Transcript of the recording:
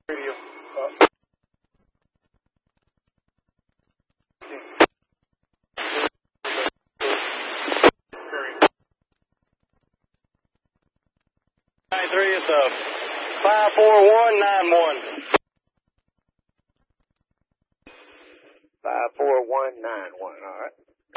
Radio. 93, it's a 54191. 54191, all right.